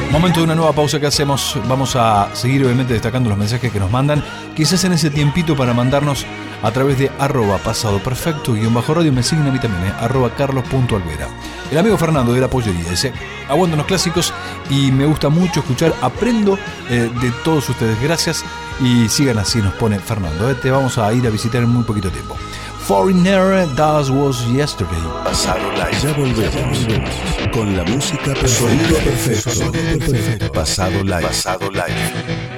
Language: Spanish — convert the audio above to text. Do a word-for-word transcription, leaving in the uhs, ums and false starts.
Momento de una nueva pausa que hacemos. Vamos a seguir obviamente destacando los mensajes que nos mandan. Quizás en ese tiempito para mandarnos a través de arroba pasado perfecto guión bajo radio. Me siguen a mí también, eh, arroba carlos.alvera. El amigo Fernando de la Pollería dice: aguanto los clásicos y me gusta mucho escuchar. Aprendo eh, de todos ustedes. Gracias y sigan así, nos pone Fernando. Eh, te vamos a ir a visitar en muy poquito tiempo. Foreigner, That Was Yesterday. Pasado Live. Ya volvemos con la música perfecta. Sonido perfecto. Sonido perfecto. Pasado Live. Pasado Live.